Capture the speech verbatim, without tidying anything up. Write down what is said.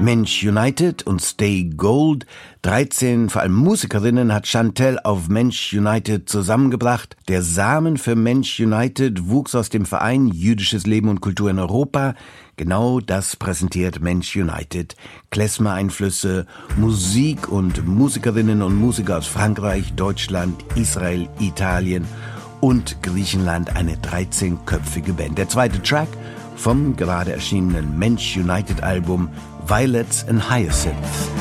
Mensch United und Stay Gold. dreizehn, vor allem Musikerinnen, hat Chantelle auf Mensch United zusammengebracht. Der Samen für Mensch United wuchs aus dem Verein Jüdisches Leben und Kultur in Europa. Genau das präsentiert Mensch United. Klezmer-Einflüsse, Musik und Musikerinnen und Musiker aus Frankreich, Deutschland, Israel, Italien und Griechenland. Eine dreizehnköpfige Band. Der zweite Track vom gerade erschienenen Mensch United Album Violets and Hyacinth.